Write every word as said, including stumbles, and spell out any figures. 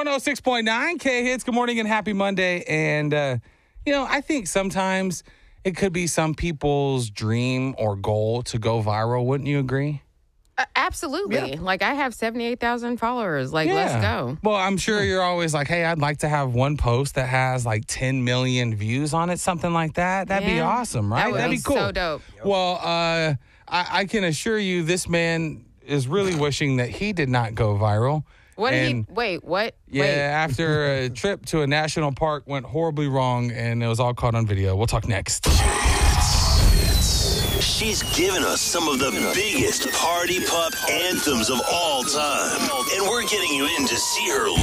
one oh six point nine K-Hits. Good morning and happy Monday. And, uh, you know, I think sometimes it could be some people's dream or goal to go viral. Wouldn't you agree? Uh, absolutely. Yeah. Like, I have seventy-eight thousand followers. Like, Yeah. let's go. Well, I'm sure you're always like, hey, I'd like to have one post that has like ten million views on it, something like that. That'd be Yeah. awesome, right? That would That'd be be cool. so dope. Well, uh, I, I can assure you this man is really wishing that he did not go viral. What did And he, wait, what? Yeah, Wait. after a trip to a national park went horribly wrong, and it was all caught on video. We'll talk next. She's given us some of the biggest party pup anthems of all time. And we're getting you in to see her